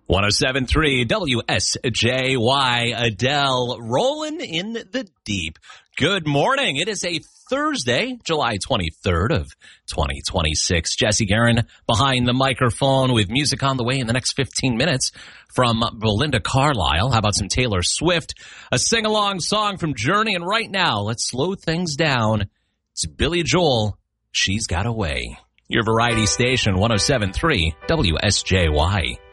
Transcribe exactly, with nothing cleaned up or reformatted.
one oh seven point three W S J Y, Adele, rolling in the deep. Good morning. It is a Thursday, July twenty-third of twenty twenty-six. Jesse Guerin behind the microphone with music on the way in the next fifteen minutes from Belinda Carlisle. How about some Taylor Swift? A sing-along song from Journey. And right now, let's slow things down. It's Billy Joel, She's Got Away. Your variety station, one oh seven point three W S J Y.